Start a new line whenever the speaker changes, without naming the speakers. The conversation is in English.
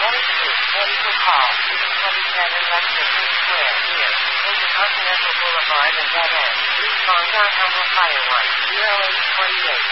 Valley Street, Medical Hall, 227 Lexington Square, near Intercontinental Boulevard and Dead End. Please call 9 Fire 1 0828.